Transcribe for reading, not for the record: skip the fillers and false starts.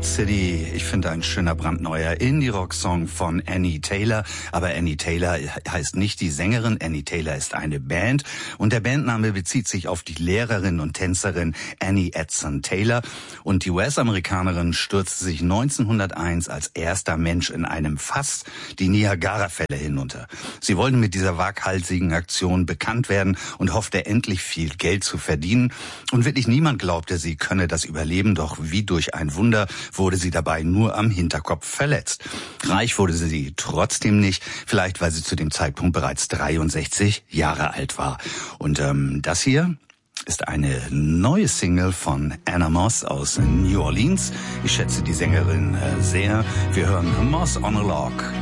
Sad City, ich finde ein schöner brandneuer Indie-Rock-Song von Annie Taylor. Aber Annie Taylor heißt nicht die Sängerin, Annie Taylor ist eine Band. Und der Bandname bezieht sich auf die Lehrerin und Tänzerin Annie Edson Taylor. Und die US-Amerikanerin stürzte sich 1901 als erster Mensch in einem Fass die Niagara-Fälle hinunter. Sie wollte mit dieser waghalsigen Aktion bekannt werden und hoffte endlich viel Geld zu verdienen. Und wirklich niemand glaubte, sie könne das überleben, doch wie durch ein Wunder wurde sie dabei nur am Hinterkopf verletzt. Reich wurde sie trotzdem nicht, vielleicht weil sie zu dem Zeitpunkt bereits 63 Jahre alt war. Und das hier ist eine neue Single von Anna Moss aus New Orleans. Ich schätze die Sängerin sehr. Wir hören Moss on a Log.